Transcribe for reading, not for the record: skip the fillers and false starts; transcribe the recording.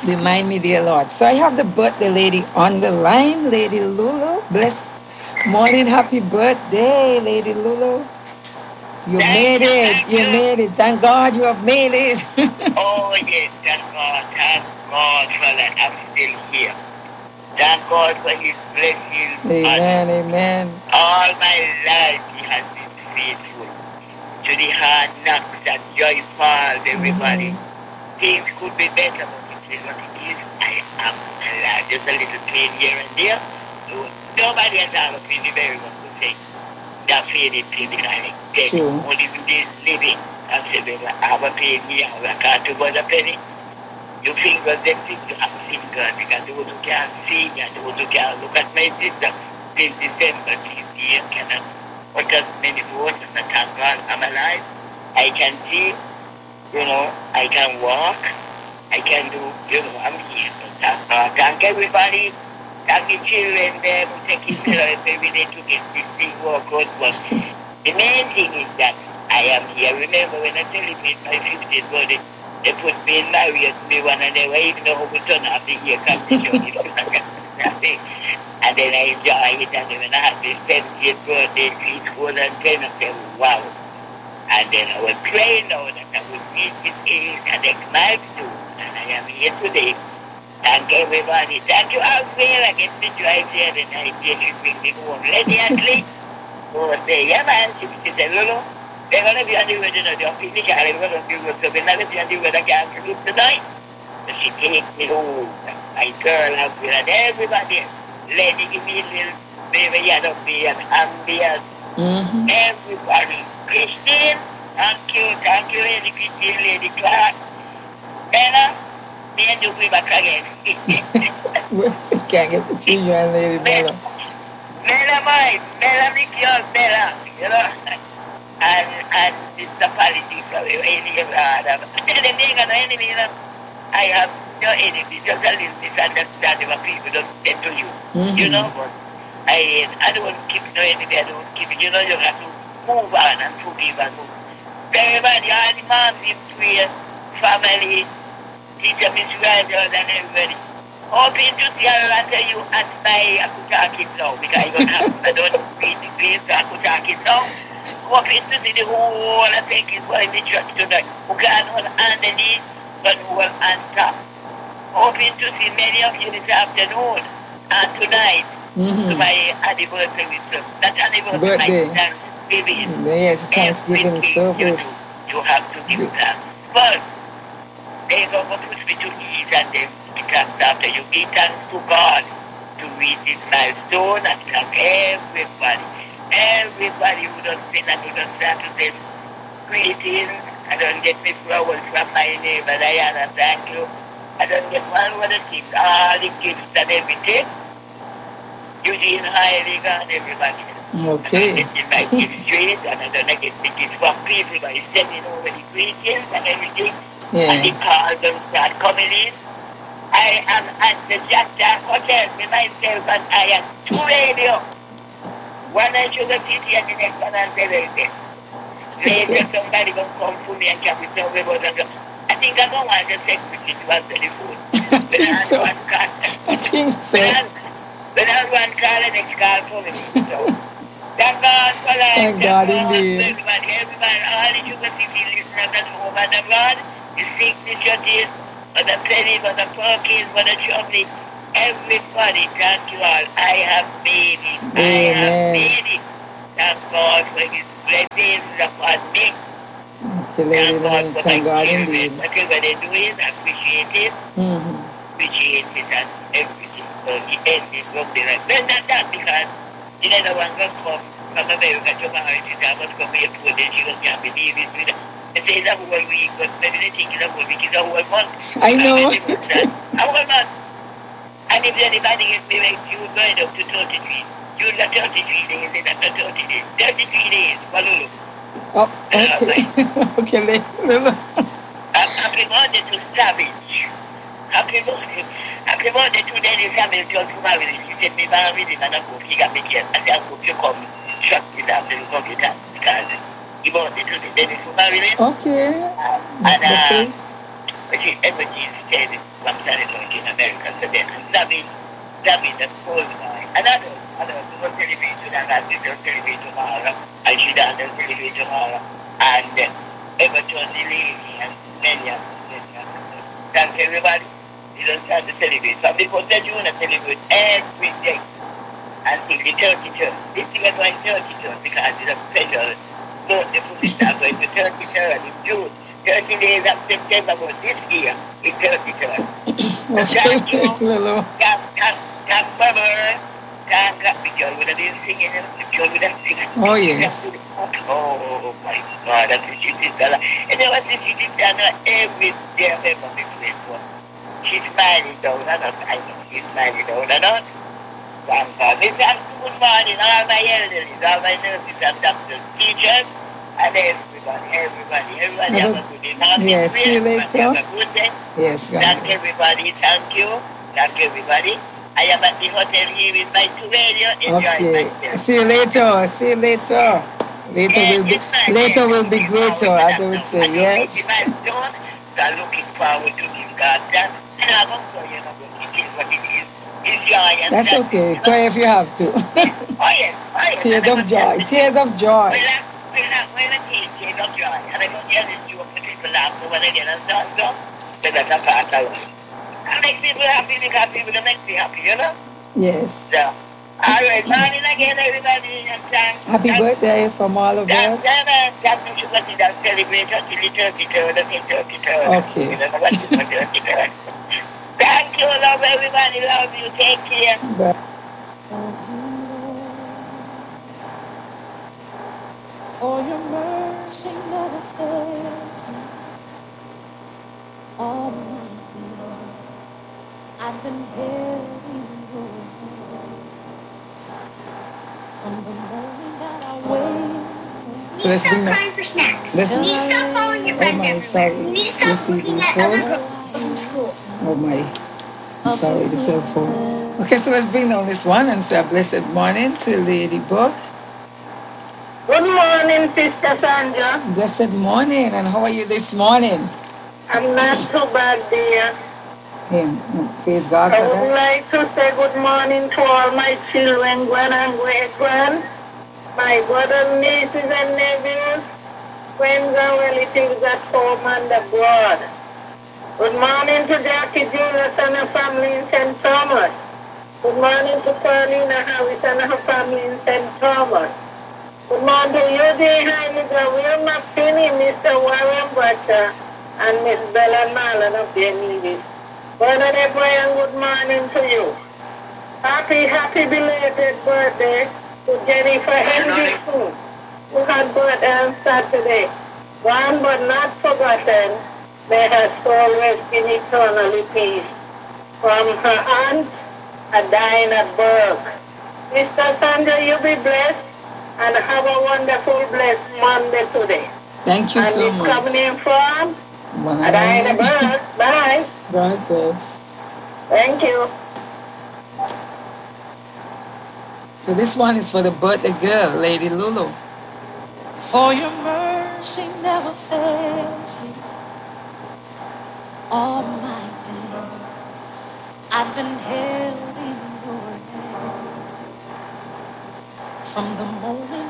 Remind me, dear Lord. So I have the birthday lady on the line, Lady Lulu. Bless morning, happy birthday, Lady Lulu. You Thank made you, it. thank You you. made it. Thank God you have made it. Oh, yes, thank God for that. I'm still here. Thank God for His blessings on Amen. Amen. all my life. He has been faithful to the hard knocks and joy falls, everybody. Things could be better, but it is what it is. I am alive. Just a little pain here and there. So nobody has ever been the very one to say that faded pain because I dead. True. Only you did living. I said, I have a pain here. I can't do but a penny. You fingers them things you have seen God because those who can see and those who can look at my sister since December this year cannot put as many votes and I thank God I'm alive. I can see, I can walk, I can do, I'm here. So thank God. Thank everybody. Thank the children there who take it every day to get this thing work out. But the main thing is that I am here. Remember when I celebrate my 50th birthday, they put me in Marriott, me one, and they were even know how we turn up the year competition. And then I enjoy it, and then when I had this 70th birthday, peaceful and 10, I said, wow. And then I was praying now that I would meet this age and next milestone, and I am here today. Thank everybody. Thank you as well. I get to drive here the night, they should bring me home. Let me sleep. So I say, yeah man, she said, Lolo, they're going to be on the road, they're finish, I'm going to be on the road, so we're not going to be on the road, I can't sleep tonight. So she takes me home, my girl, and everybody, lady, give me a little baby, yellow be and ambience. Everybody, Christine, thank you, Lady Christine, Lady Clark, Bella, me and you be back again. We can't get between you and Lady Bella. Bella, Bella, and it's the politics of any of the I have no enemy, just a little misunderstanding what people don't say to you. But I don't want to keep no enemy, I don't want to keep it. You have to move on and forgive and move. Everybody, all the moms in prayer, family, teacher, Miss Rogers, and everybody. Hoping to see a lot of you at my Akutaki now, because I don't read the place to Akutaki now. Hoping to see the whole thing is going to church tonight. Who can hold underneath, but who will on top. Hoping to see many of you this afternoon and tonight to my anniversary service. Not anniversary, my Thanksgiving. Yes, Thanksgiving service. You have to give thanks. First, they're going to push me to eat and then thanks after you give thanks to God to reach this milestone and thank everybody. Everybody who does sin and who does that to them greetings. I don't get me flowers from my neighbor Diana, thank you. I don't get one of the things, all the gifts and everything. Eugene Heilig and everybody. Okay. I don't get my gifts straight and I don't get the gifts from people by sending over the greetings and everything. Yes. And the calls don't start coming in. I am at the Jack Hotel with myself and I am 2 radio. One on Sugar City and the next one on Saturday. Later somebody going to come for me and can be talking about it. I think I'm going to want to secretary to answer the phone. I think so. When I one call, the next call for me. So, thank God for life. Thank God indeed. Everybody, all the Sugar City listeners at home, and God, the signatures, for the Penny, for the Perkins, for the Chumley, everybody, thank you all. I have made it. I have made it. Thank God for His blessings upon me. Thank God indeed. Whatever they're doing, appreciate it. Appreciate it and everything. So the end is going to be like, well, not that because you know the one going to come from America to marry, she said, I must come here for this, she can't believe it. They say it's a whole week, but maybe they think it's a whole week, it's a whole month. I know. A whole month. And if anybody gets me like June going up to 33, June got 33 days, and after 30 days, 33 days, Malulu. Oh, okay. Okay, Lulu. Happy birthday to Savage. Happy birthday. Happy birthday to Dennis Hamilton to marry. He said me marry him and I hope he got me here. And I hope you come shut it after you come here because he birthday to the Dennis to marry him. Okay. And But she everything said from San Antonio in America. So then David, the old boy, another who will celebrate tonight, and this will celebrate tomorrow, and she does celebrate tomorrow, and Everton, the lady, and many of them. Thank everybody. You don't start to celebrate. Some people say you want to celebrate every day until the 33rd. This year is going 33rd because it's a special birthday for this time. So it's the 33rd in June. 30 days of September, but this year it's 33rd. Thank you. Lulu. Thank Barbara. Thank God. Because we have been singing and because we have singing. Oh, yes. Oh, my God. That's the shit is done. And there was the shit is done every day of every place. She's smiling down and up. I know she's smiling down and up. Thank God. Listen, good morning, all my elders, all my nurses and doctors, teachers, and everybody have a good day. Yes, see you later. Have a good day. Yes, God. Thank everybody. Thank you. Thank everybody. I am at the hotel here with my two radio. Enjoy myself. See you later. See you later. Later will be greater, as I would say. Yes. So I'm looking forward to give God that. And I'm also, it is what it is. It's joy and That's okay. Cry if you have to. Oh, yes. Tears of joy. Tears of joy. Well, tears of joy. And I don't hear this joke for people laugh over again and so. So that's a part of it. And make people happy because people make me happy, Yes. So, all right. Morning again, everybody. And thanks. Happy birthday from all of us. Thank you for that celebration till the 33rd. Okay. You know what is the 33rd. Thank you, love everybody. Love you. Take care. Bye. For your mercy never fails me. All my days I've been held in your hand. From the moment that I wake. So let's Stop bring crying for snacks. let's- You need to stop following your friends my, everywhere. sorry. You need to You stop see looking this at other phone? girls in school. Oh my. Sorry, the cell phone. Okay, so let's bring down this one and say a blessed morning to Lady Book. Good morning, Sister Sandra. Blessed morning, and how are you this morning? I'm not too bad, dear. Praise God I for would that. like to say good morning to all my children, grand and great-grand, my brothers, nieces, and nephews, friends and relatives at home and abroad. Good morning to Jackie Julius and her family in St. Thomas. Good morning to Carolina Harris and her family in St. Thomas. Good morning to Eugene Heiniger, Wilma Finney, Mr. Warren Butcher, and Miss Bella Marlon of Benevis. Brother Brian, good morning to you. Happy belated birthday to Jennifer Henderson, who had birthday on Saturday. Gone but not forgotten. May her soul rest in eternal peace. From her aunt, Adina Burke. Mr. Sandra, you be blessed and have a wonderful, blessed Monday today. Thank you and so it's much. coming in from Adina Burke. Bye. God bless. Thank you. So this one is for the birthday girl, Lady Lulu. For your mercy never fails me. All my days I've been held in your hand. From the moment